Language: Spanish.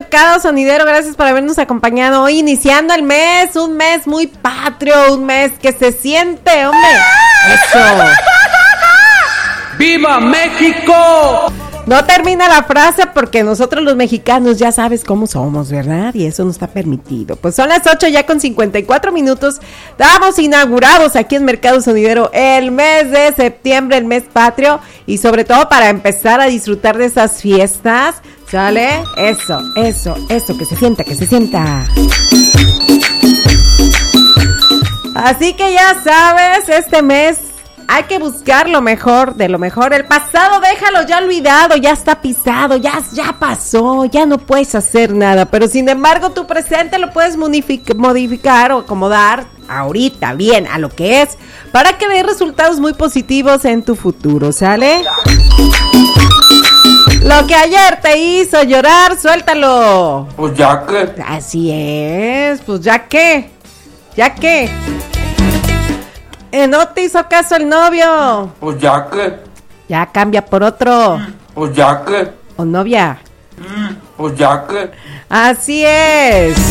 Mercado Sonidero, gracias por habernos acompañado hoy, iniciando el mes, un mes muy patrio, un mes que se siente, hombre. Eso. ¡Viva México! No termina la frase porque nosotros los mexicanos ya sabes cómo somos, ¿verdad? Y eso no está permitido. Pues son las 8 ya con 54 minutos. Damos inaugurados aquí en Mercado Sonidero el mes de septiembre, el mes patrio. Y sobre todo para empezar a disfrutar de esas fiestas. ¿Sale? Eso, que se sienta, que se sienta. Así que ya sabes, este mes hay que buscar lo mejor de lo mejor. El pasado déjalo ya olvidado, ya está pisado, ya pasó, ya no puedes hacer nada. Pero sin embargo tu presente lo puedes modificar o acomodar ahorita, bien, a lo que es, para que dé resultados muy positivos en tu futuro, ¿sale? Lo que ayer te hizo llorar, suéltalo. Pues ya que. Así es, pues ya que. No te hizo caso el novio. Pues ya que. Ya cambia por otro. Pues ya que. O novia. Pues ya que. Así es.